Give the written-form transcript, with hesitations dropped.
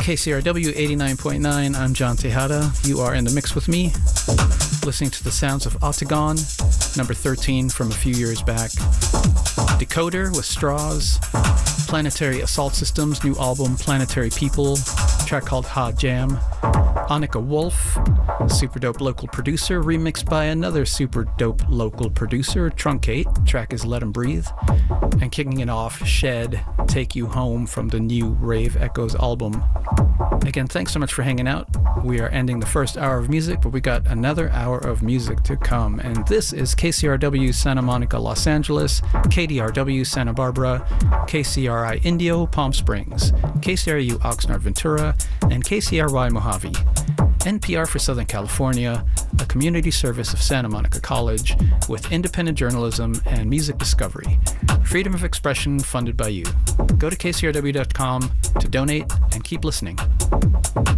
KCRW 89.9, I'm John Tejada. You are in the mix with me, listening to the sounds of Autogon, number 13 from a few years back. Decoder with Straws, Planetary Assault Systems, new album Planetary People, track called Ha Jam. Annika Wolf, super dope local producer, remixed by another super dope local producer, Truncate, track is Let 'Em Breathe. And kicking it off, Shed, Take You Home from the new Rave Echoes album. Again, thanks so much for hanging out. We are ending the first hour of music, but we got another hour of music to come. And this is KCRW Santa Monica, Los Angeles, KDRW Santa Barbara, KCRI Indio, Palm Springs, KCRU Oxnard Ventura, and KCRY Mojave. NPR for Southern California, a community service of Santa Monica College with independent journalism and music discovery. Freedom of expression funded by you. Go to kcrw.com to donate and keep listening.